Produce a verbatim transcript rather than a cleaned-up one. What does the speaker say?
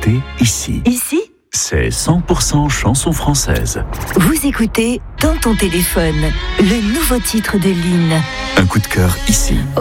écoutez ici. Ici ? C'est cent pour cent chanson française. Vous écoutez Dans ton téléphone, le nouveau titre de Lynn. Un coup de cœur ici.